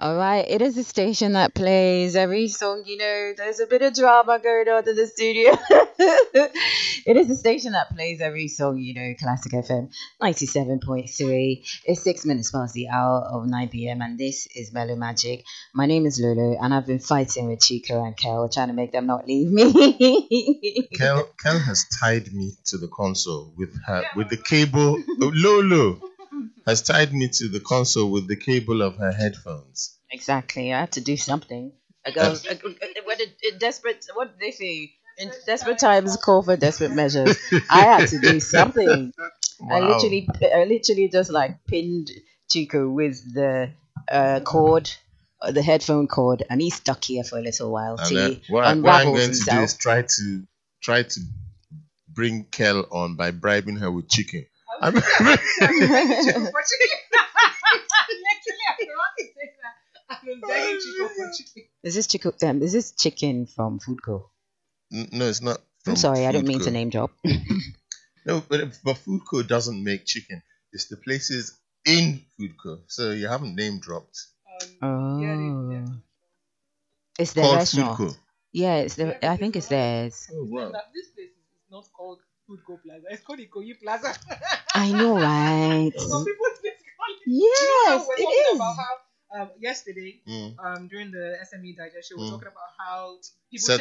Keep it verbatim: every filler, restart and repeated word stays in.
All right, it is a station that plays every song. You know, there's a bit of drama going on in the studio. It is a station that plays every song. You know, Classic F M ninety-seven point three. It's six minutes past the hour of nine p m, and this is Mellow Magic. My name is Lulu, and I've been fighting with Chico and Kel, trying to make them not leave me. Kel, Kel has tied me to the console with her with the cable. Oh, Lolo has tied me to the console with the cable of her headphones. Exactly, I had to do something. I go, Uh, I, I- when it, in desperate, what did they say? In desperate times, call for desperate measures. I had to do something. I wow. literally, I literally just like pinned Chico with the uh, cord, uh, the headphone cord, and he's stuck here for a little while And till then he what, I- what I'm unravels going to do is himself. try to try to bring Kel on by bribing her with chicken. I'm, Is this Chico? Um, is this chicken from Foodco? no, it's not I'm from sorry, I don't Food mean to Co. name drop. No, but but Food Co doesn't make chicken. It's the places in Food Co. So you haven't name dropped. Oh, it's their Called Food restaurant. Co. Yeah, it's the. I think it's theirs. Oh wow. I know, right? Yes, it is. Mm. Um, yesterday, Mm. um, during the S M E Digest show, we were Mm. talking about how people Said